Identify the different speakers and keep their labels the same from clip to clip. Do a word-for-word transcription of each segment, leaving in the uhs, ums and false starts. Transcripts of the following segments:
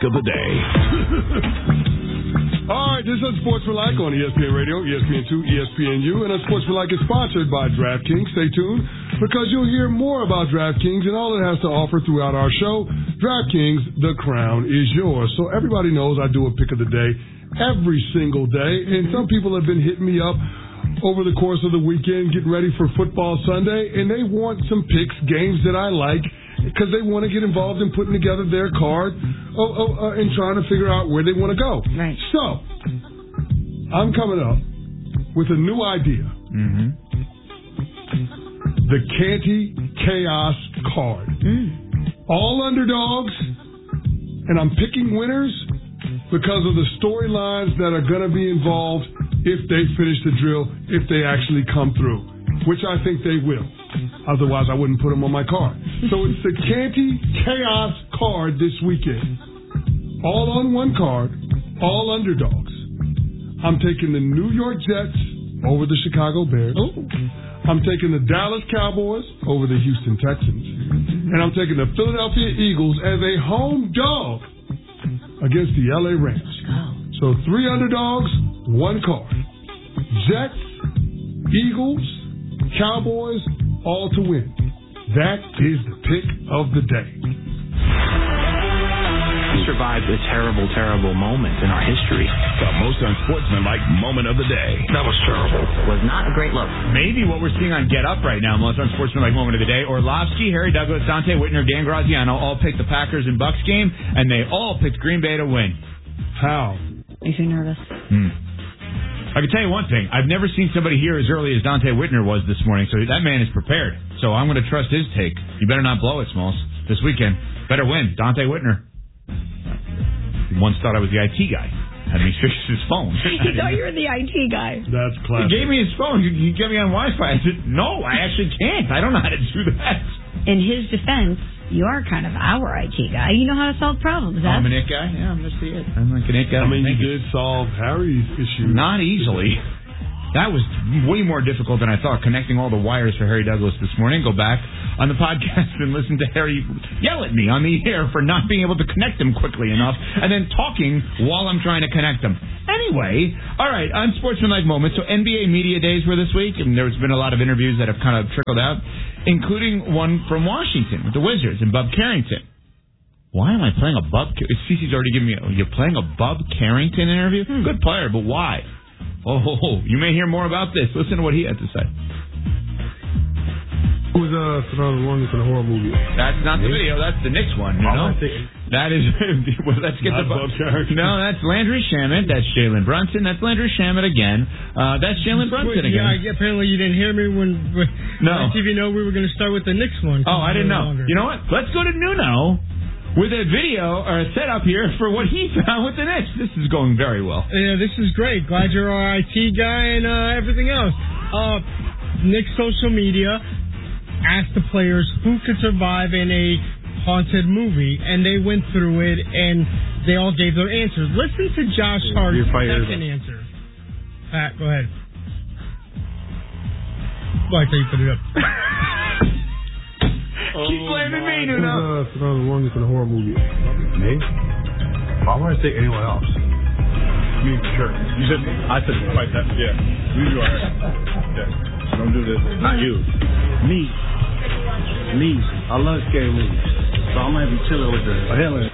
Speaker 1: pick of the day.
Speaker 2: All right, this is Sportsmanlike on E S P N Radio, E S P N two, E S P N U, and Sportsmanlike is sponsored by DraftKings. Stay tuned because you'll hear more about DraftKings and all it has to offer throughout our show. DraftKings, the crown is yours. So everybody knows I do a pick of the day every single day, and some people have been hitting me up over the course of the weekend, getting ready for football Sunday, and they want some picks, games that I like, because they want to get involved in putting together their card oh, oh, uh, and trying to figure out where they want to go.
Speaker 3: Right.
Speaker 2: So, I'm coming up with a new idea.
Speaker 4: Mm-hmm.
Speaker 2: The Canty Chaos card.
Speaker 3: Mm.
Speaker 2: All underdogs, and I'm picking winners because of the storylines that are going to be involved if they finish the drill, if they actually come through, which I think they will. Otherwise, I wouldn't put them on my card. So it's the Canty Chaos card this weekend. All on one card, all underdogs. I'm taking the New York Jets over the Chicago Bears.
Speaker 3: Ooh.
Speaker 2: I'm taking the Dallas Cowboys over the Houston Texans. And I'm taking the Philadelphia Eagles as a home dog against the L A Rams. So three underdogs, one card. Jets, Eagles, Cowboys, all to win. That is the pick of the day.
Speaker 5: We survived a terrible, terrible moment in our history.
Speaker 1: The most unsportsmanlike moment of the day.
Speaker 5: That was terrible. Was not a great look.
Speaker 4: Maybe what we're seeing on Get Up right now, most unsportsmanlike moment of the day. Orlovsky, Harry Douglas, Dante Whitner, Dan Graziano all picked the Packers and Bucks game, and they all picked Green Bay to win.
Speaker 2: How?
Speaker 3: Makes me nervous.
Speaker 4: Hmm. I can tell you one thing. I've never seen somebody here as early as Dante Whitner was this morning, so that man is prepared. So I'm going to trust his take. You better not blow it, Smalls, this weekend. Better win. Dante Whitner. He once thought I was the I T guy. Had me fix his phone.
Speaker 3: He thought you were the I T guy.
Speaker 2: That's classic.
Speaker 4: He gave me his phone. He got me on Wi-Fi. I said, no, I actually can't. I don't know how to do that.
Speaker 3: In his defense, you are kind of our I T guy. You know how to solve problems.
Speaker 4: I'm an it guy. Yeah, I'm just the it. I'm like an it guy.
Speaker 2: I mean,
Speaker 4: Thank
Speaker 2: you did solve Harry's issue.
Speaker 4: Not easily. That was way more difficult than I thought, connecting all the wires for Harry Douglas this morning. Go back on the podcast and listen to Harry yell at me on the air for not being able to connect them quickly enough, and then talking while I'm trying to connect them. Anyway, all right, unsportsmanlike moments. So N B A Media Days were this week, and there's been a lot of interviews that have kind of trickled out, including one from Washington with the Wizards and Bub Carrington. Why am I playing a Bub? Cece's already given me, a, you're playing a Bub Carrington interview? Hmm. Good player, but why? Oh, you may hear more about this. Listen to what he had to say.
Speaker 6: Who's uh, the one from the horror movie?
Speaker 4: That's not the video. That's the Knicks one, you know? That is... well, let's get
Speaker 2: not
Speaker 4: the...
Speaker 2: Bob Carrington.
Speaker 4: No, that's Landry Shamet. That's Jalen Brunson. That's Landry Shamet again. Uh, that's Jalen Brunson
Speaker 6: Wait,
Speaker 4: again.
Speaker 6: Yeah, apparently you didn't hear me when... when
Speaker 4: no.
Speaker 6: I didn't even know we were going to start with the Knicks one.
Speaker 4: Oh, I didn't know.
Speaker 6: Longer.
Speaker 4: You know what? Let's go to Nuno with a video or a setup here for what he found with the Knicks. This is going very well.
Speaker 6: Yeah, this is great. Glad you're our I T guy and uh, everything else. Uh, Knicks social media asked the players who could survive in a haunted movie, and they went through it, and they all gave their answers. Listen to Josh Hart's second answer. Pat, go ahead. Well, I thought you put it up.
Speaker 4: Keep blaming me,
Speaker 6: Who's
Speaker 4: Nuno.
Speaker 6: uh, the one from the horror movie?
Speaker 7: Me? Why would I say anyone else?
Speaker 8: Me, sure. You said I said fight that. Yeah. You are. Yeah. Don't do this. Not you.
Speaker 7: Me. Me. I love scary movies. So I'm gonna be chilling with the Helen.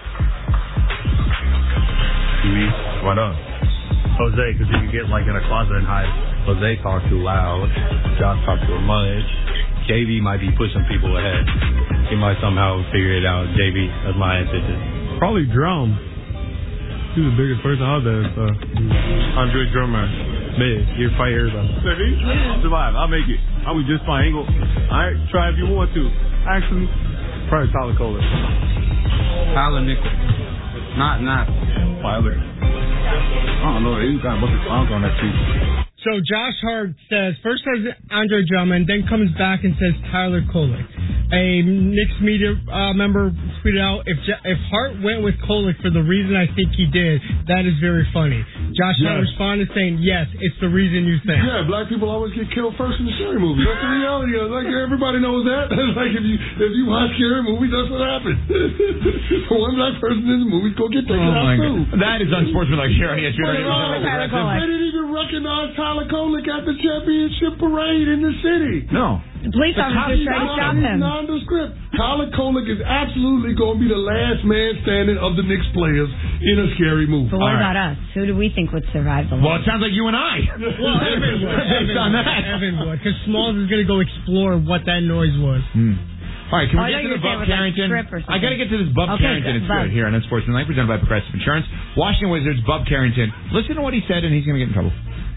Speaker 8: Me? Why not?
Speaker 7: Jose, because you can get like in a closet and hide. Jose talks too loud. Josh talks too much. J V might be pushing people ahead. He might somehow figure it out. J V, that's my answer.
Speaker 6: Probably Drum. He's the biggest person out there. So.
Speaker 8: Andre Drummond.
Speaker 6: Man, you're fired.
Speaker 8: I'll survive. I'll make it. I was just fine. Ain't go. All right, try if you want to. Actually,
Speaker 6: probably Tyler Kohler.
Speaker 7: Tyler Nichols. Not, not.
Speaker 8: Tyler. I don't know. He's got a bunch of songs on that too.
Speaker 6: So Josh Hart says, first says Andre Drummond, then comes back and says Tyler Kolek. A Knicks media uh, member tweeted out, if if Hart went with Kolek for the reason I think he did, that is very funny. Josh
Speaker 2: Yes.
Speaker 6: Allen responded saying, yes, it's the reason you think.
Speaker 2: Yeah, black people always get killed first in the scary movies. That's the reality. Like, everybody knows that. Like, if you if you watch scary movies, that's what happens. One black person in the movie go get taken
Speaker 4: Oh,
Speaker 2: out,
Speaker 4: my
Speaker 2: too.
Speaker 4: God. That is unsportsmanlike here on E S P N.
Speaker 2: They didn't even recognize Tyler Kolick at the championship parade in the city.
Speaker 4: No.
Speaker 3: The police officers tried to stop him.
Speaker 2: Nondescript. Tyler Kolick is absolutely going to be the last man standing of the Knicks players in a scary movie.
Speaker 3: But what
Speaker 4: All
Speaker 3: about
Speaker 4: right.
Speaker 3: us? Who do we think would survive the
Speaker 4: Well,
Speaker 3: long?
Speaker 4: it sounds like you and I.
Speaker 6: Well, Evan would.
Speaker 4: Based
Speaker 6: Evan
Speaker 4: on
Speaker 6: would.
Speaker 4: that.
Speaker 6: Evan would. Because Smalls is going to go explore what that noise was.
Speaker 4: Hmm. All right, can
Speaker 3: Oh,
Speaker 4: we
Speaker 3: I
Speaker 4: get to
Speaker 3: thought you
Speaker 4: the
Speaker 3: were saying
Speaker 4: Bub
Speaker 3: with, like,
Speaker 4: Carrington?
Speaker 3: strip or
Speaker 4: I got to get to this Bub
Speaker 3: Okay,
Speaker 4: Carrington.
Speaker 3: good.
Speaker 4: It's good
Speaker 3: Bub.
Speaker 4: here on Unsportsmanlike, presented by Progressive Insurance. Washington Wizards, Bub Carrington. Listen to what he said, and he's going to get in trouble.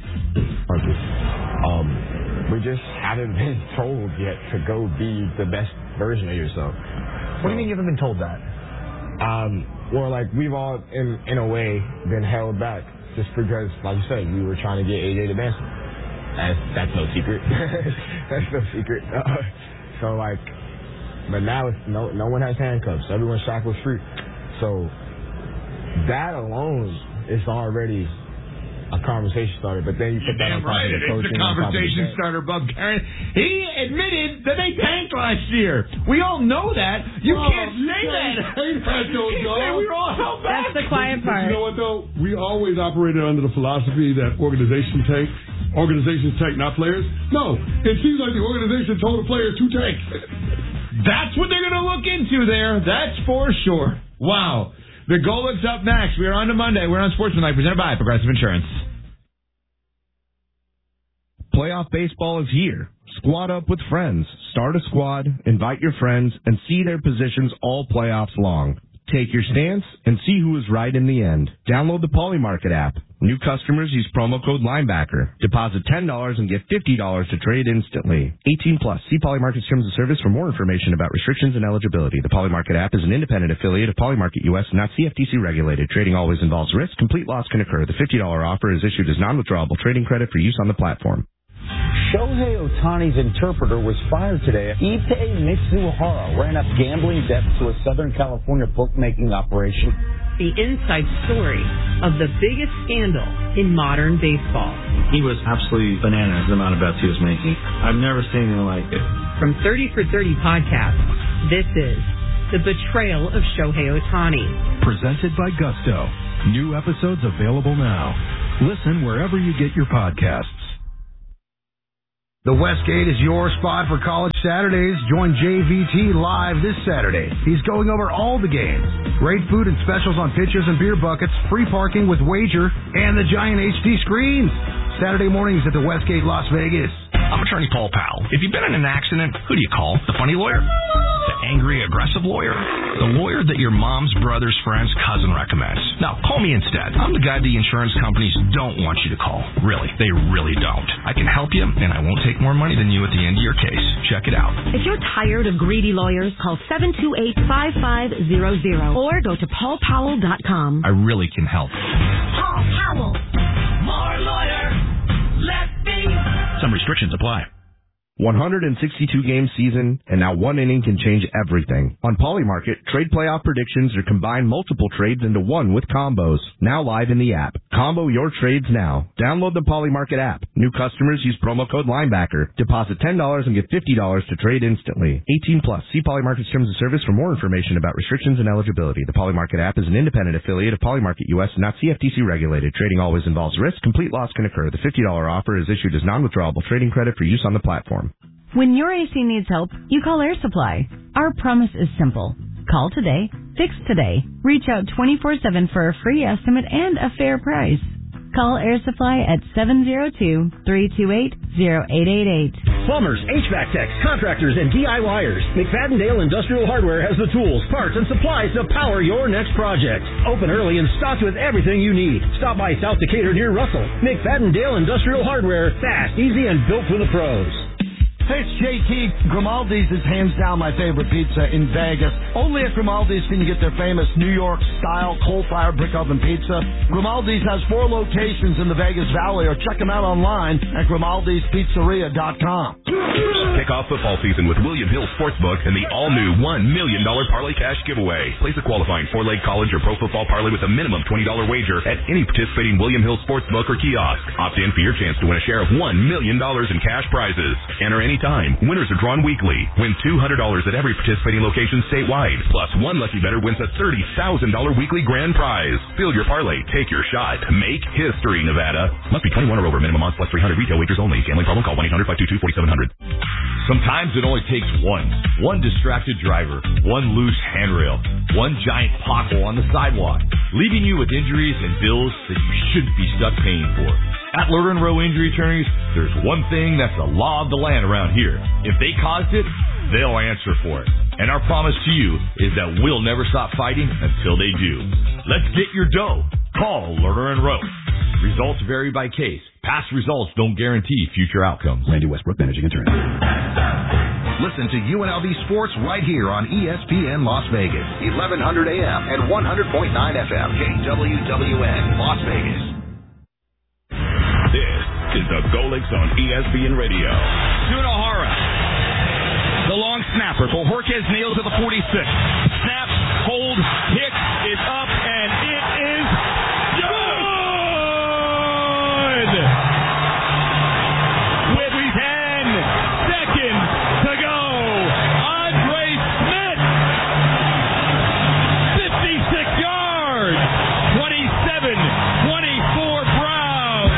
Speaker 9: Um, we just haven't been told yet to go be the best version of yourself.
Speaker 10: What do you mean you haven't been told that?
Speaker 9: Um, or like we've all, in in a way, been held back just because, like you said, we were trying to get A J to dance. That's that's no secret. That's no secret. Uh, so like, but now it's no no one has handcuffs. Everyone's shackled free. So that alone is already a conversation starter, but then you put that on
Speaker 4: Damn
Speaker 9: top
Speaker 4: right,
Speaker 9: of the
Speaker 4: it's
Speaker 9: coaching.
Speaker 4: a
Speaker 9: on top of the
Speaker 4: conversation
Speaker 9: game.
Speaker 4: starter, Bub Carrington. He admitted that they tanked last year. We all know that. You
Speaker 2: Oh,
Speaker 4: can't
Speaker 2: you
Speaker 4: say
Speaker 2: can't
Speaker 4: that.
Speaker 2: say that, though,
Speaker 4: He
Speaker 2: dog.
Speaker 4: said we were all held back.
Speaker 3: That's the quiet
Speaker 2: But
Speaker 3: part.
Speaker 2: you know what, though? We always operated under the philosophy that organization tank, organizations tank, not players. No, it seems like the organization told the players to tank.
Speaker 4: That's what they're going to look into there. That's for sure. Wow. The Golic's up next. We are on to Monday. We're on Sportsmanlike, presented by Progressive Insurance.
Speaker 11: Playoff baseball is here. Squad up with friends. Start a squad, invite your friends, and see their positions all playoffs long. Take your stance and see who is right in the end. Download the Polymarket app. New customers use promo code Linebacker. Deposit ten dollars and get fifty dollars to trade instantly. eighteen plus. See Polymarket's terms of service for more information about restrictions and eligibility. The Polymarket app is an independent affiliate of Polymarket U S, not C F T C regulated. Trading always involves risk. Complete loss can occur. The fifty dollars offer is issued as non-withdrawable trading credit for use on the platform.
Speaker 12: Shohei Ohtani's interpreter was fired today. Issei Mitsuhara ran up gambling debts to a Southern California bookmaking operation.
Speaker 13: The inside story of the biggest scandal in modern baseball.
Speaker 5: He was absolutely bananas the amount of bets he was making. I've never seen anything like it.
Speaker 13: From thirty for thirty podcast, this is The Betrayal of Shohei Ohtani.
Speaker 14: Presented by Gusto. New episodes available now. Listen wherever you get your podcasts.
Speaker 15: The Westgate is your spot for College Saturdays. Join J V T live this Saturday. He's going over all the games. Great food and specials on pitchers and beer buckets, free parking with wager, and the giant H D screens. Saturday mornings at the Westgate Las Vegas.
Speaker 16: I'm attorney Paul Powell. If you've been in an accident, who do you call? The funny lawyer? The angry, aggressive lawyer? The lawyer that your mom's brother's friend's cousin recommends. Now, call me instead. I'm the guy the insurance companies don't want you to call. Really, they really don't. I can help you, and I won't take more money than you at the end of your case. Check it out.
Speaker 17: If you're tired of greedy lawyers, call seven two eight, five five zero zero or go to paul powell dot com.
Speaker 16: I really can help.
Speaker 17: Paul Powell.
Speaker 18: More lawyer. Let me.
Speaker 16: Some restrictions apply.
Speaker 11: one hundred sixty-two game season, and now one inning can change everything. On Polymarket, trade playoff predictions are combine multiple trades into one with combos. Now live in the app. Combo your trades now. Download the Polymarket app. New customers use promo code Linebacker. Deposit ten dollars and get fifty dollars to trade instantly. eighteen plus. See Polymarket's terms of service for more information about restrictions and eligibility. The Polymarket app is an independent affiliate of Polymarket U S, not C F T C regulated. Trading always involves risk. Complete loss can occur. The fifty dollars offer is issued as non-withdrawable trading credit for use on the platform.
Speaker 19: When your A C needs help, you call Air Supply. Our promise is simple. Call today, fix today. Reach out twenty-four seven for a free estimate and a fair price. Call Air Supply at seven zero two, three two eight, zero eight eight eight.
Speaker 20: Plumbers, H V A C techs, contractors, and DIYers. McFadden-Dale Industrial Hardware has the tools, parts, and supplies to power your next project. Open early and stocked with everything you need. Stop by South Decatur near Russell. McFadden-Dale Industrial Hardware. Fast, easy, and built for the pros.
Speaker 15: Hey, it's J T. Grimaldi's is hands down my favorite pizza in Vegas. Only at Grimaldi's can you get their famous New York-style coal-fired brick oven pizza. Grimaldi's has four locations in the Vegas Valley, or check them out online at grimaldis pizzeria dot com.
Speaker 1: Kick off football season with William Hill Sportsbook and the all-new one million dollars Parlay Cash giveaway. Place a qualifying four-leg college or pro football parlay with a minimum twenty dollars wager at any participating William Hill Sportsbook or kiosk. Opt in for your chance to win a share of one million dollars in cash prizes. Enter anytime. Winners are drawn weekly. Win two hundred dollars at every participating location statewide. Plus, one lucky bettor wins a thirty thousand dollars weekly grand prize. Field your parlay. Take your shot. Make history, Nevada. Must be twenty-one or over. Minimum odds plus three hundred. Retail wagers only. Gambling problem? Call one eight hundred five two two four seven zero zero.
Speaker 21: Sometimes it only takes one. One distracted driver, one loose handrail, one giant pothole on the sidewalk, leaving you with injuries and bills that you shouldn't be stuck paying for. At Lerner and Rowe Injury Attorneys, there's one thing that's the law of the land around here. If they caused it, they'll answer for it. And our promise to you is that we'll never stop fighting until they do. Let's get your dough. Call Lerner and Rowe. Results vary by case. Past results don't guarantee future outcomes.
Speaker 22: Randy Westbrook, Managing Attorney.
Speaker 23: Listen to U N L V Sports right here on E S P N Las Vegas, eleven hundred A M and one hundred point nine F M, K W W N, Las Vegas.
Speaker 1: This is the Golix on E S P N Radio.
Speaker 24: Sunahara, the long snapper. Bojorquez nails to the forty-six. Snap, hold, kick is up, and it is good! With ten seconds to go, Andre Smith, fifty-six yards, twenty-seven twenty-four Browns.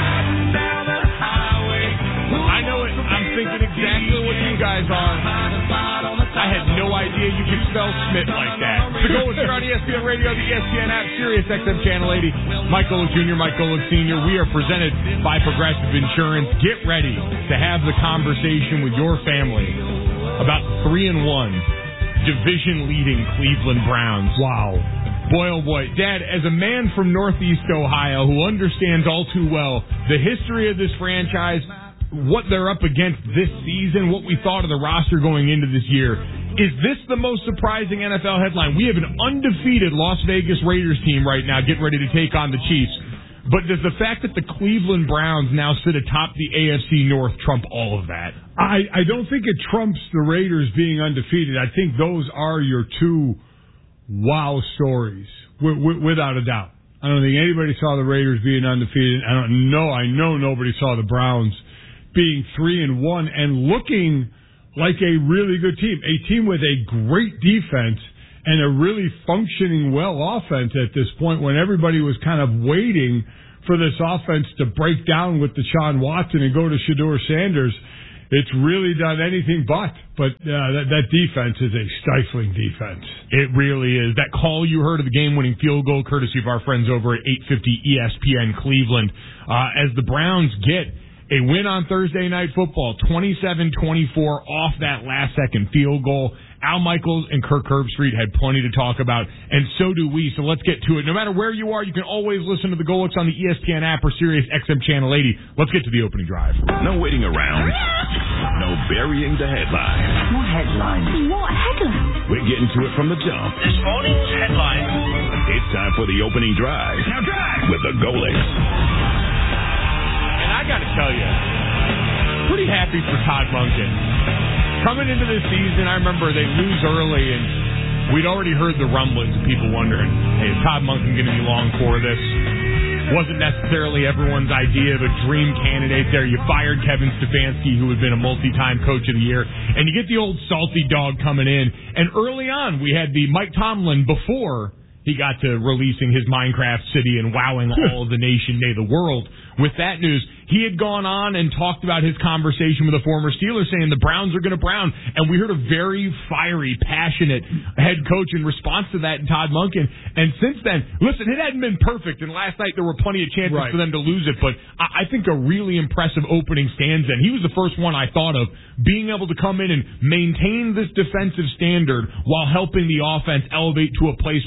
Speaker 4: I know it. I'm thinking exactly what you guys are. I had no idea you could spell Smith like that. The Golix here on E S P N Radio, the E S P N app, Sirius X M Channel eighty. Mike Golick Junior, Mike Golick Senior We are presented by Progressive Insurance. Get ready to have the conversation with your family about three and one division-leading Cleveland Browns. Wow. Boy, oh boy. Dad, as a man from Northeast Ohio who understands all too well the history of this franchise, what they're up against this season, what we thought of the roster going into this year, is this the most surprising N F L headline? We have an undefeated Las Vegas Raiders team right now getting ready to take on the Chiefs. But does the fact that the Cleveland Browns now sit atop the A F C North trump all of that?
Speaker 2: I, I don't think it trumps the Raiders being undefeated. I think those are your two wow stories, w- w- without a doubt. I don't think anybody saw the Raiders being undefeated. I don't know. I know nobody saw the Browns being three and one and looking like a really good team, a team with a great defense and a really functioning well offense at this point when everybody was kind of waiting for this offense to break down with Deshaun Watson and go to Shedeur Sanders. It's really done anything but. But uh, that, that defense is a stifling defense.
Speaker 4: It really is. That call you heard of the game-winning field goal, courtesy of our friends over at eight fifty E S P N Cleveland, uh, as the Browns get a win on Thursday Night Football, twenty-seven twenty-four off that last-second field goal. Al Michaels and Kirk Herbstreit had plenty to talk about, and so do we. So let's get to it. No matter where you are, you can always listen to the Golix on the E S P N app or Sirius X M Channel eighty. Let's get to the opening drive.
Speaker 1: No waiting around. No burying the headlines.
Speaker 18: What headlines? What headlines?
Speaker 1: We're getting to it from the jump.
Speaker 18: This morning's headlines.
Speaker 1: It's time for the opening drive.
Speaker 18: Now drive!
Speaker 1: With the Golix.
Speaker 4: And I got to tell you, pretty happy for Todd Monken. Coming into this season, I remember they lose early, and we'd already heard the rumblings of people wondering, hey, is Todd Monken going to be long for this? Wasn't necessarily everyone's idea of a dream candidate there. You fired Kevin Stefanski, who had been a multi-time coach of the year, and you get the old salty dog coming in. And early on, we had the Mike Tomlin before he got to releasing his Minecraft city and wowing all of the nation, nay, the world. With that news, he had gone on and talked about his conversation with a former Steeler saying the Browns are going to Brown. And we heard a very fiery, passionate head coach in response to that in Todd Monken. And since then, listen, it hadn't been perfect. And last night there were plenty of chances right. for them to lose it. But I think a really impressive opening stands in. He was the first one I thought of being able to come in and maintain this defensive standard while helping the offense elevate to a place where these young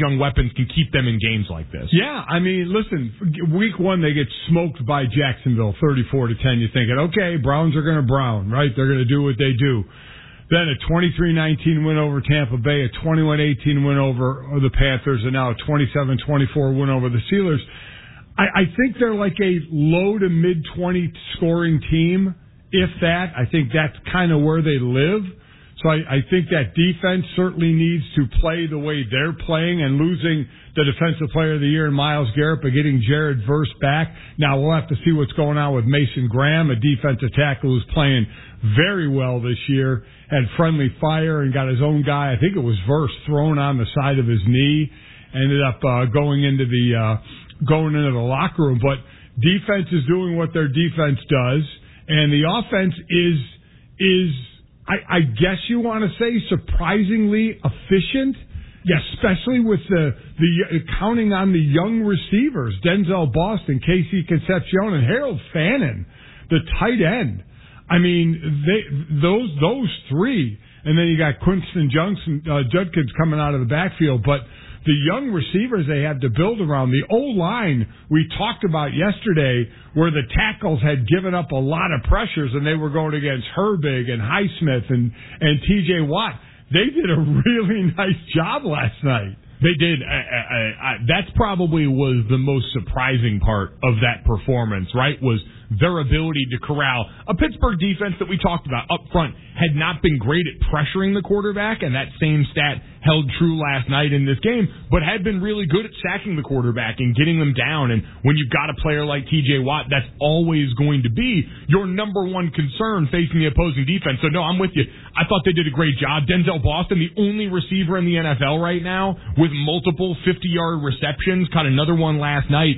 Speaker 6: young weapons can keep them in games like this.
Speaker 2: Yeah, I mean, listen, week one they get smoked by Jacksonville, thirty-four to ten. You're thinking, okay, Browns are going to brown, right? They're going to do what they do. Then a twenty-three nineteen win over Tampa Bay, a twenty-one eighteen win over the Panthers, and now a twenty-seven twenty-four win over the Steelers. I, I think they're like a low to mid twenty scoring team, if that. I think that's kind of where they live. So I, I think that defense certainly needs to play the way they're playing, and losing the Defensive Player of the Year in Myles Garrett, but getting Jared Verse back. Now we'll have to see what's going on with Mason Graham, a defensive tackle who's playing very well this year, had friendly fire and got his own guy. I think it was Verse thrown on the side of his knee, ended up uh, going into the uh, going into the locker room. But defense is doing what their defense does, and the offense is is. I, I guess you want to say surprisingly efficient, yeah, especially with the, the counting on the young receivers, Denzel Boston, Casey Concepcion, and Harold Fannin, the tight end. I mean, they, those those three, and then you got Quinston Johnson, uh, Judkins coming out of the backfield, but the young receivers they have to build around. The O-line we talked about yesterday, where the tackles had given up a lot of pressures and they were going against Herbig and Highsmith and, and T J Watt. They did a really nice job last night.
Speaker 6: They did. I, I, I, that's probably was the most surprising part of that performance, right, was their ability to corral a Pittsburgh defense that we talked about up front had not been great at pressuring the quarterback, and that same stat held true last night in this game, but had been really good at sacking the quarterback and getting them down. And when you've got a player like T J Watt, that's always going to be your number one concern facing the opposing defense. So, no, I'm with you. I thought they did a great job. Denzel Boston, the only receiver in the N F L right now with multiple fifty-yard receptions, caught another one last night.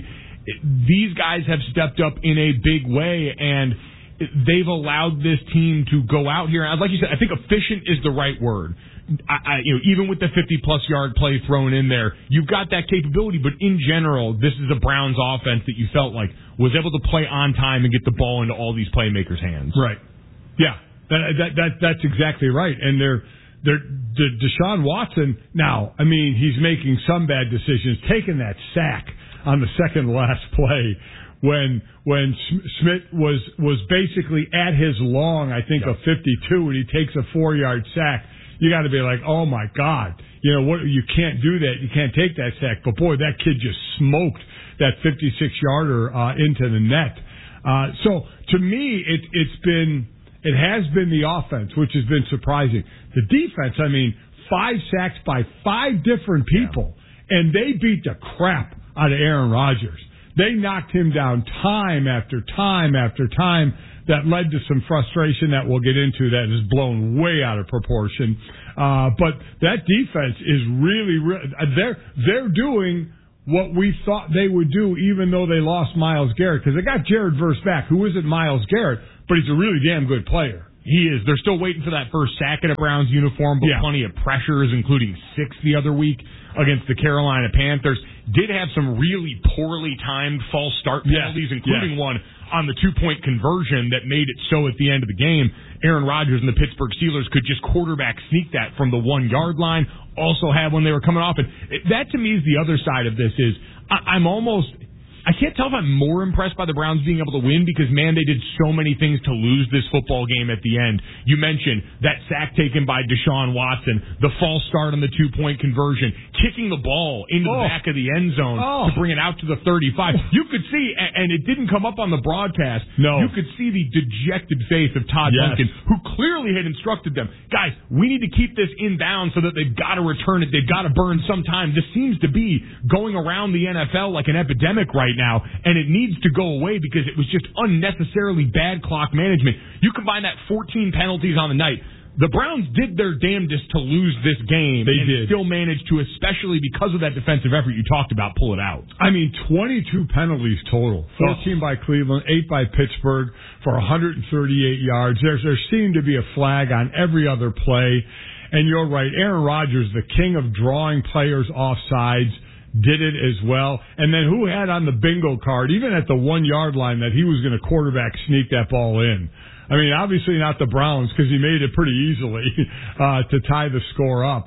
Speaker 6: These guys have stepped up in a big way, and they've allowed this team to go out here. Like you said, I think efficient is the right word. I, I, you know, even with the fifty-plus yard play thrown in there, you've got that capability. But in general, this is a Browns offense that you felt like was able to play on time and get the ball into all these playmakers' hands.
Speaker 2: Right. Yeah, that, that, that that's exactly right. And they're they're the Deshaun Watson. Now, I mean, he's making some bad decisions, taking that sack on the second last play when when Smith was was basically at his long, I think, yep. of fifty-two, and he takes a four-yard sack. You got to be like, oh, my God. You know, what? You can't do that. You can't take that sack. But, boy, that kid just smoked that fifty-six-yarder uh, into the net. Uh, so, to me, it, it's been – it has been the offense, which has been surprising. The defense, I mean, five sacks by five different people, yeah. and they beat the crap out of Aaron Rodgers. They knocked him down time after time after time. That led to some frustration that we'll get into that is blown way out of proportion. Uh, but that defense is really, really they're, they're doing what we thought they would do even though they lost Myles Garrett, because they got Jared Verse back, who isn't Myles Garrett, but he's a really damn good player.
Speaker 6: He is. They're still waiting for that first sack in a Browns uniform, but yeah. plenty of pressures, including six the other week against the Carolina Panthers. Did have some really poorly timed false start penalties, yes. including yes. one on the two-point conversion that made it so at the end of the game, Aaron Rodgers and the Pittsburgh Steelers could just quarterback sneak that from the one-yard line. Also had when they were coming off. And that, to me, is the other side of this is I, I'm almost – I can't tell if I'm more impressed by the Browns being able to win because, man, they did so many things to lose this football game at the end. You mentioned that sack taken by Deshaun Watson, the false start on the two-point conversion, kicking the ball into oh. the back of the end zone oh. to bring it out to the thirty-five. You could see, and it didn't come up on the broadcast,
Speaker 2: no.
Speaker 6: you could see the dejected face of Todd
Speaker 2: yes.
Speaker 6: Duncan, who clearly had instructed them, guys, we need to keep this in bounds so that they've got to return it. They've got to burn some time. This seems to be going around the N F L like an epidemic right now, and it needs to go away because it was just unnecessarily bad clock management. You combine that fourteen penalties on the night. The Browns did their damnedest to lose this game.
Speaker 2: They
Speaker 6: and
Speaker 2: did.
Speaker 6: still managed to, especially because of that defensive effort you talked about, pull it out.
Speaker 2: I mean, twenty-two penalties total. fourteen oh. by Cleveland, eight by Pittsburgh for one hundred thirty-eight yards. There's, there seemed to be a flag on every other play. And you're right, Aaron Rodgers, the king of drawing players off sides, did it as well. And then who had on the bingo card, even at the one-yard line, that he was going to quarterback sneak that ball in? I mean, obviously not the Browns because he made it pretty easily uh, to tie the score up.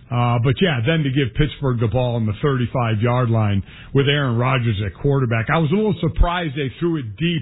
Speaker 2: Uh, but, yeah, then to give Pittsburgh the ball on the thirty-five-yard line with Aaron Rodgers at quarterback. I was a little surprised they threw it deep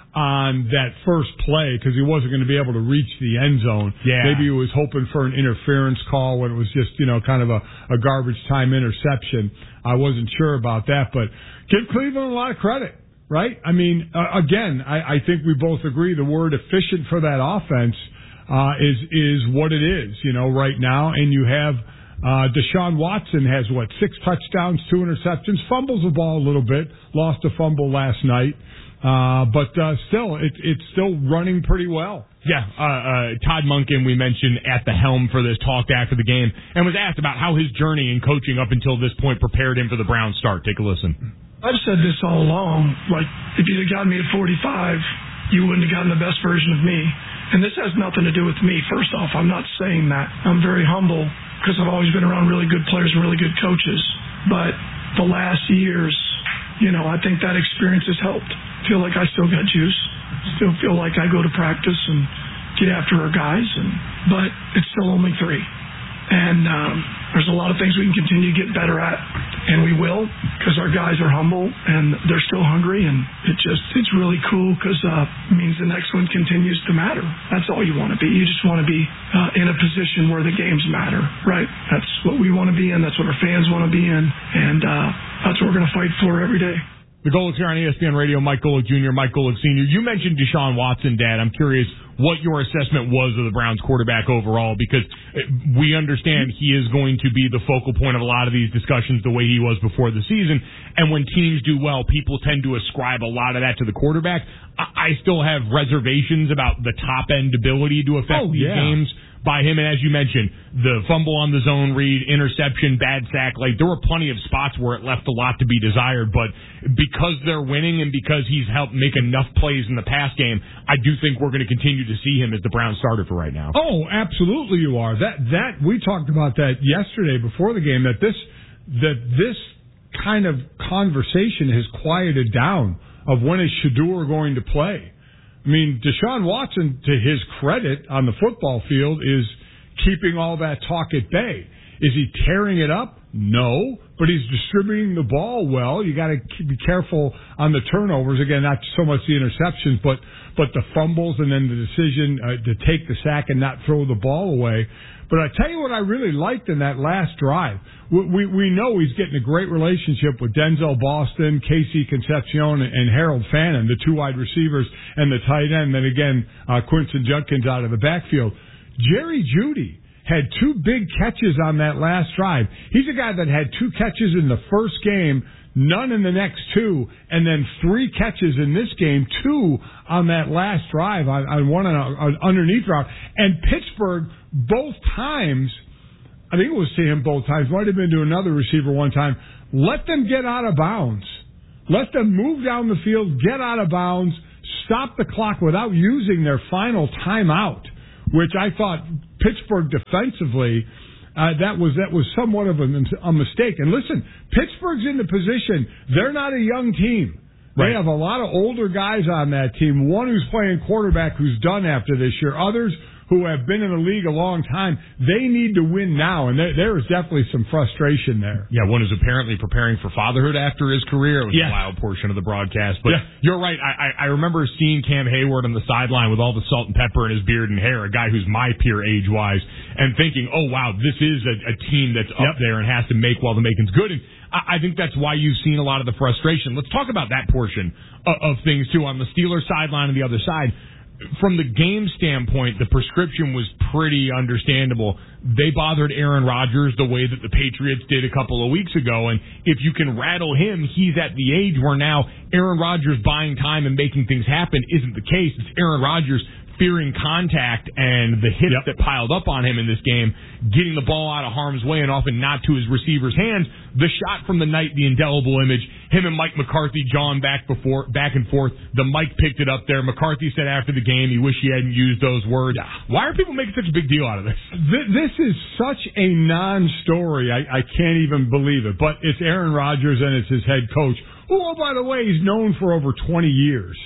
Speaker 2: on that first play because he wasn't going to be able to reach the end zone.
Speaker 6: Yeah.
Speaker 2: Maybe he was hoping for an interference call when it was just, you know, kind of a, a garbage time interception. I wasn't sure about that, but give Cleveland a lot of credit, right? I mean, uh, again, I, I think we both agree the word efficient for that offense uh, is is what it is, you know, right now. And you have uh, Deshaun Watson has, what, six touchdowns, two interceptions, fumbles the ball a little bit, lost a fumble last night. Uh, but uh, still, it, it's still running pretty well.
Speaker 6: Yeah, uh, uh, Todd Monken, we mentioned at the helm for this, talked after the game and was asked about how his journey in coaching up until this point prepared him for the Browns start. Take a listen.
Speaker 7: I've said this all along. Like, if you'd have gotten me at forty-five, you wouldn't have gotten the best version of me. And this has nothing to do with me. First off, I'm not saying that. I'm very humble because I've always been around really good players and really good coaches. But the last years, you know, I think that experience has helped. Feel like I still got juice. Still feel like I go to practice and get after our guys. And but it's still only three. And um, there's a lot of things we can continue to get better at. And we will, because our guys are humble and they're still hungry. And it just, it's really cool because uh, it means the next one continues to matter. That's all you want to be. You just want to be uh, in a position where the games matter, right? That's what we want to be in. That's what our fans want to be in. And uh, that's what we're going to fight for every day.
Speaker 6: The Golics here on E S P N Radio, Mike Golic Junior, Mike Golic Senior You mentioned Deshaun Watson, Dad. I'm curious what your assessment was of the Browns quarterback overall, because we understand he is going to be the focal point of a lot of these discussions the way he was before the season. And when teams do well, people tend to ascribe a lot of that to the quarterback. I still have reservations about the top-end ability to affect
Speaker 2: oh,
Speaker 6: these
Speaker 2: yeah.
Speaker 6: games by him. And as you mentioned, the fumble on the zone read, interception, bad sack, like there were plenty of spots where it left a lot to be desired. But because they're winning and because he's helped make enough plays in the pass game, I do think we're going to continue to see him as the Browns starter for right now.
Speaker 2: Oh, absolutely you are. That that we talked about that yesterday before the game, that this that this kind of conversation has quieted down of when is Shedeur going to play. I mean, Deshaun Watson, to his credit on the football field, is keeping all that talk at bay. Is he tearing it up? No, but he's distributing the ball well. You got to be careful on the turnovers. Again, not so much the interceptions, but but the fumbles and then the decision uh, to take the sack and not throw the ball away. But I tell you what I really liked in that last drive. We, we, we know he's getting a great relationship with Denzel Boston, Casey Concepcion, and Harold Fannin, the two wide receivers, and the tight end. Then again, uh, Quinton Judkins out of the backfield. Jerry Jeudy had two big catches on that last drive. He's a guy that had two catches in the first game, none in the next two, and then three catches in this game, two on that last drive, on, on one on an underneath route. And Pittsburgh, both times, I think it was to him both times, might have been to another receiver one time, let them get out of bounds. Let them move down the field, get out of bounds, stop the clock without using their final timeout, which I thought Pittsburgh defensively, uh, that was that was somewhat of a, a mistake. And listen, Pittsburgh's in the position, they're not a young team. They right. have a lot of older guys on that team. One who's playing quarterback who's done after this year. Others who have been in the league a long time. They need to win now, and there, there is definitely some frustration there.
Speaker 6: Yeah, one is apparently preparing for fatherhood after his career. It was yeah. a wild portion of the broadcast. But yeah. you're right. I, I remember seeing Cam Hayward on the sideline with all the salt and pepper in his beard and hair, a guy who's my peer age-wise, and thinking, oh, wow, this is a, a team that's yep. up there and has to make while the making's good. And I, I think that's why you've seen a lot of the frustration. Let's talk about that portion of, of things, too, on the Steelers sideline and the other side. From the game standpoint, the prescription was pretty understandable. They bothered Aaron Rodgers the way that the Patriots did a couple of weeks ago, and if you can rattle him, he's at the age where now Aaron Rodgers buying time and making things happen isn't the case. It's Aaron Rodgers fearing contact and the hits yep. that piled up on him in this game, getting the ball out of harm's way and often not to his receiver's hands. The shot from the night, the indelible image, him and Mike McCarthy jawing back before back and forth. The Mike picked it up there. McCarthy said after the game he wished he hadn't used those words. Why are people making such a big deal out of this?
Speaker 2: This is such a non-story. I, I can't even believe it. But it's Aaron Rodgers and it's his head coach, who, oh, by the way, he's known for over twenty years.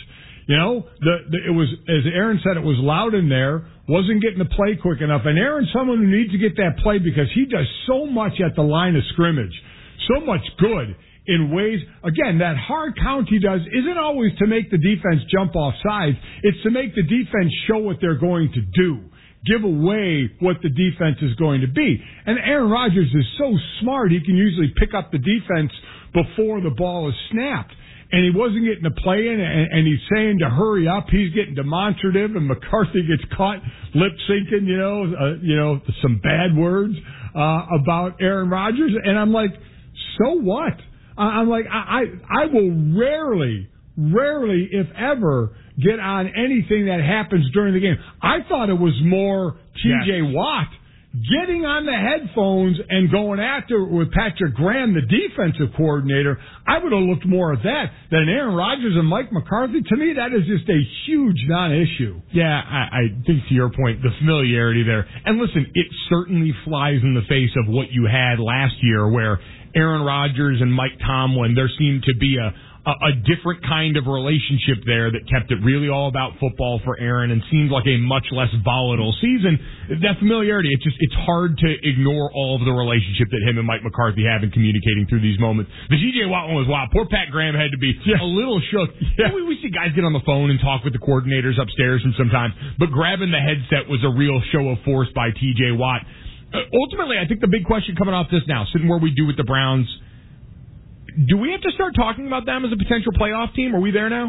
Speaker 2: You know, the, the it was, as Aaron said, it was loud in there, wasn't getting the play quick enough. And Aaron's someone who needs to get that play because he does so much at the line of scrimmage, so much good in ways, again, that hard count he does isn't always to make the defense jump off sides. It's to make the defense show what they're going to do, give away what the defense is going to be. And Aaron Rodgers is so smart, he can usually pick up the defense before the ball is snapped. And he wasn't getting the play in, and, and he's saying to hurry up. He's getting demonstrative, and McCarthy gets caught lip syncing, you know, uh, you know, some bad words uh, about Aaron Rodgers. And I'm like, so what? I'm like, I, I I will rarely, rarely, if ever, get on anything that happens during the game. I thought it was more T J Yes. Watt getting on the headphones and going after it with Patrick Graham, the defensive coordinator. I would have looked more at that than Aaron Rodgers and Mike McCarthy. To me, that is just a huge non-issue.
Speaker 6: Yeah, I, I think to your point, the familiarity there. And listen, it certainly flies in the face of what you had last year where Aaron Rodgers and Mike Tomlin, there seemed to be a, a, a different kind of relationship there that kept it really all about football for Aaron and seemed like a much less volatile season. That familiarity, it's just, it's hard to ignore all of the relationship that him and Mike McCarthy have in communicating through these moments. The T J Watt one was wild. Poor Pat Graham had to be yeah. a little shook. Yeah. We, we see guys get on the phone and talk with the coordinators upstairs from sometimes, but grabbing the headset was a real show of force by T J Watt. Uh, ultimately, I think the big question coming off this now, sitting where we do with the Browns, do we have to start talking about them as a potential playoff team? Are we there now?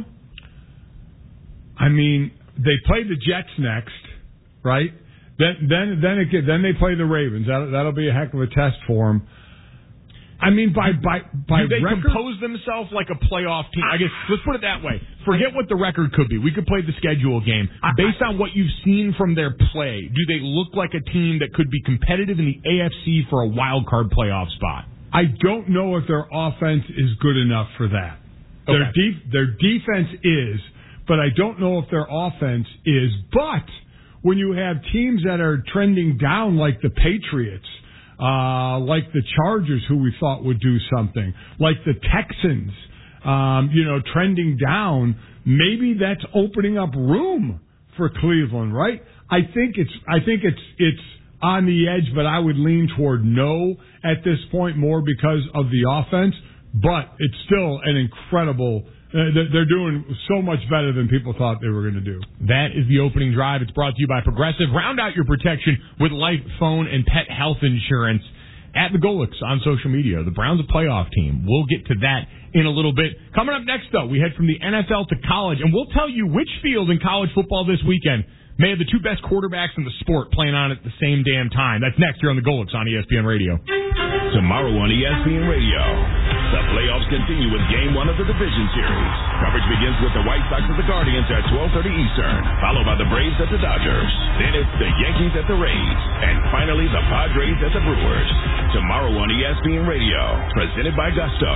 Speaker 2: I mean, they play the Jets next, right? Then, then, then, it get, then they play the Ravens. That, that'll be a heck of a test for them. I mean, by by by
Speaker 6: do they
Speaker 2: record,
Speaker 6: compose themselves like a playoff team? I guess let's put it that way. Forget what the record could be. We could play the schedule game based on what you've seen from their play. Do they look like a team that could be competitive in the A F C for a wild card playoff spot?
Speaker 2: I don't know if their offense is good enough for that. Okay. Their def- their defense is, but I don't know if their offense is. But when you have teams that are trending down like the Patriots, Uh, like the Chargers, who we thought would do something, like the Texans, um, you know, trending down, maybe that's opening up room for Cleveland, right? I think it's, I think it's, it's on the edge, but I would lean toward no at this point more because of the offense, but it's still an incredible, uh, they're doing so much better than people thought they were going to do.
Speaker 6: That is the opening drive. It's brought to you by Progressive. Round out your protection with life, phone, and pet health insurance at the Golics on social media. The Browns a playoff team. We'll get to that in a little bit. Coming up next, though, we head from the N F L to college, and we'll tell you which field in college football this weekend may have the two best quarterbacks in the sport playing on at the same damn time. That's next here on the Golics on E S P N Radio.
Speaker 1: Tomorrow on E S P N Radio, the playoffs continue with Game One of the Division Series. Coverage begins with the White Sox at the Guardians at twelve thirty Eastern, followed by the Braves at the Dodgers. Then it's the Yankees at the Rays, and finally the Padres at the Brewers. Tomorrow on E S P N Radio, presented by Gusto.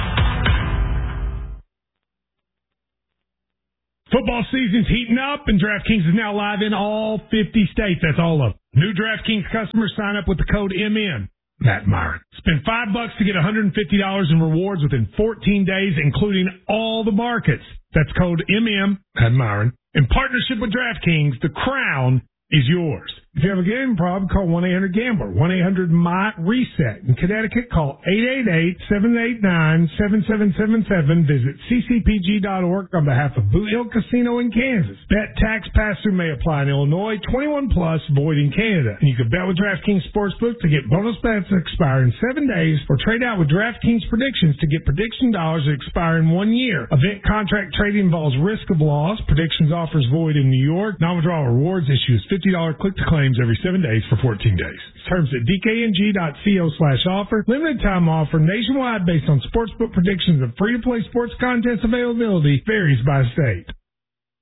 Speaker 8: Football season's heating up, and DraftKings is now live in all fifty states. That's all of them. New DraftKings customers sign up with the code M N. Matt Myron. Spend five bucks to get one hundred fifty dollars in rewards within fourteen days, including all the markets. That's code M M. Matt Myron. In partnership with DraftKings, the crown is yours. If you have a gambling problem, call one eight hundred gambler, one eight hundred M Y reset. In Connecticut, call eight eight eight, seven eight nine, seven seven seven seven. Visit c c p g dot org on behalf of Boot Hill Casino in Kansas. Bet tax pass-through may apply in Illinois, twenty-one plus, void in Canada. And you can bet with DraftKings Sportsbook to get bonus bets that expire in seven days, or trade out with DraftKings Predictions to get prediction dollars that expire in one year. Event contract trading involves risk of loss. Predictions offers void in New York. Non-withdrawal rewards issues fifty dollars click-to-claim every seven days for fourteen days. Terms at d k n g dot co slash offer. Limited time offer nationwide based on sportsbook predictions and free-to-play sports contest availability varies by state.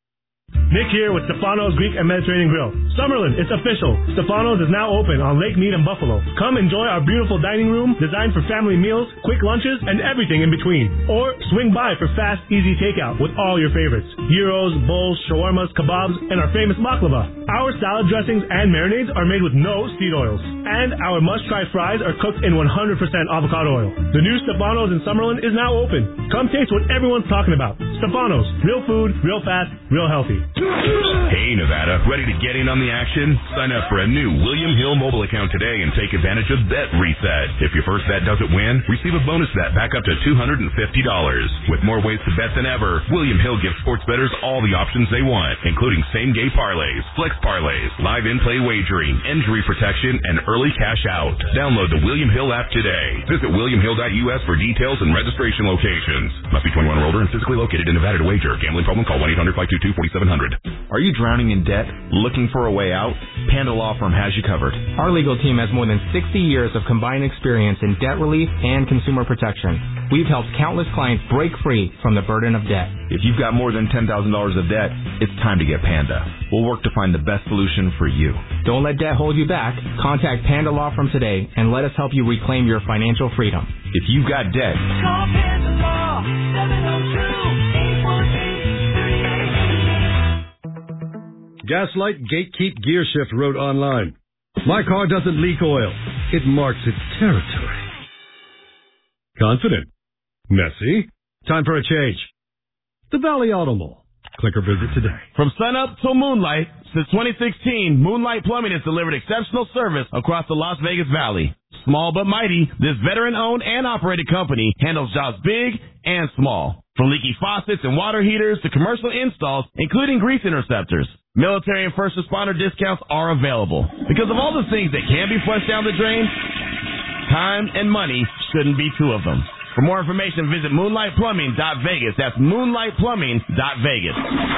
Speaker 3: Nick here with Stefano's Greek and Mediterranean Grill. Summerlin, it's official. Stefano's is now open on Lake Mead and Buffalo. Come enjoy our beautiful dining room designed for family meals, quick lunches, and everything in between. Or swing by for fast, easy takeout with all your favorites. Gyros, bowls, shawarmas, kebabs, and our famous baklava. Our salad dressings and marinades are made with no seed oils. And our must-try fries are cooked in one hundred percent avocado oil. The new Stefano's in Summerlin is now open. Come taste what everyone's talking about. Stefano's, real food, real fast, real healthy.
Speaker 1: Hey, Nevada, ready to get in on the action? Sign up for a new William Hill mobile account today and take advantage of Bet Reset. If your first bet doesn't win, receive a bonus bet back up to two hundred fifty dollars. With more ways to bet than ever, William Hill gives sports bettors all the options they want, including same-game parlays, flex parlays, live in-play wagering, injury protection, and early cash out. Download the William Hill app today. Visit william hill dot u s for details and registration locations. Must be twenty-one or older and physically located in Nevada to wager. Gambling problem? Call one eight hundred five two two four seven zero zero.
Speaker 9: Are you drowning in debt? Looking for a way out? Panda Law Firm has you covered.
Speaker 10: Our legal team has more than sixty years of combined experience in debt relief and consumer protection. We've helped countless clients break free from the burden of debt.
Speaker 9: If you've got more than ten thousand dollars of debt, it's time to get Panda. We'll work to find the best solution for you.
Speaker 10: Don't let debt hold you back. Contact Panda Law Firm today and let us help you reclaim your financial freedom.
Speaker 9: If you've got debt,
Speaker 18: call Panda Law, seven oh two, eight one eight, three eight eight.
Speaker 22: Gaslight Gatekeep Gear Shift wrote online, "My car doesn't leak oil. It marks its territory." Confident. Messy. Time for a change. The Valley Auto Mall. Click or visit today.
Speaker 25: From sunup till moonlight, since twenty sixteen, Moonlight Plumbing has delivered exceptional service across the Las Vegas Valley. Small but mighty, this veteran-owned and operated company handles jobs big and small. From leaky faucets and water heaters to commercial installs, including grease interceptors. Military and first responder discounts are available. Because of all the things that can be flushed down the drain, time and money shouldn't be two of them. For more information, visit moonlight plumbing dot vegas. That's moonlight plumbing dot vegas.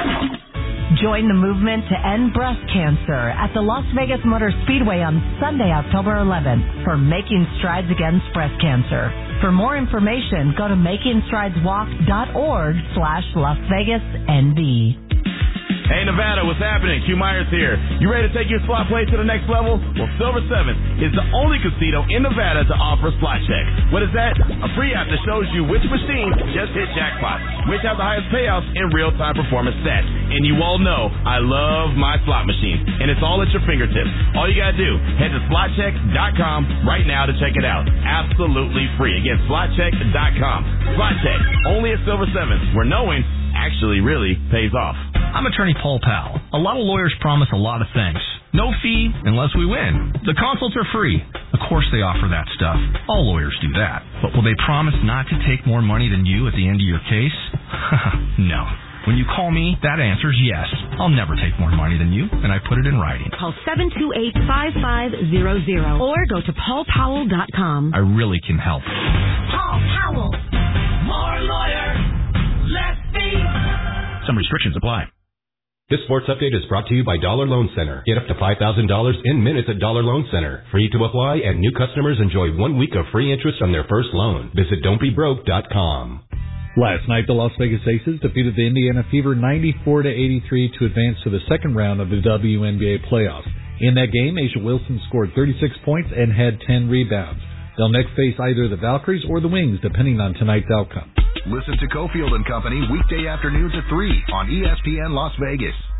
Speaker 26: Join the movement to end breast cancer at the Las Vegas Motor Speedway on Sunday, October eleventh for Making Strides Against Breast Cancer. For more information, go to making strides walk dot org slash Las Vegas N V.
Speaker 25: Hey, Nevada, what's happening? Q Myers here. You ready to take your slot play to the next level? Well, Silver Seventh is the only casino in Nevada to offer Slot Check. What is that? A free app that shows you which machine just hit jackpot, which has the highest payouts and real-time performance stats. And you all know I love my slot machine, and it's all at your fingertips. All you gotta do, head to slot check dot com right now to check it out. Absolutely free. Again, slot check dot com. Slot Check, only at Silver Seventh, where knowing actually really pays off.
Speaker 16: I'm attorney Paul Powell. A lot of lawyers promise a lot of things. No fee unless we win. The consults are free. Of course they offer that stuff. All lawyers do that. But will they promise not to take more money than you at the end of your case? No. When you call me, that answer's yes. I'll never take more money than you, and I put it in writing.
Speaker 17: Call seven two eight, five five zero zero or go to paul powell dot com.
Speaker 16: I really can help.
Speaker 18: Paul Powell. More lawyer, less fee.
Speaker 16: Some restrictions apply.
Speaker 27: This sports update is brought to you by Dollar Loan Center. Get up to five thousand dollars in minutes at Dollar Loan Center. Free to apply, and new customers enjoy one week of free interest on their first loan. Visit don't be broke dot com.
Speaker 28: Last night, the Las Vegas Aces defeated the Indiana Fever ninety-four to eighty-three to advance to the second round of the W N B A playoffs. In that game, Asia Wilson scored thirty-six points and had ten rebounds. They'll next face either the Valkyries or the Wings, depending on tonight's outcome.
Speaker 23: Listen to Cofield and Company weekday afternoons at three on E S P N Las Vegas.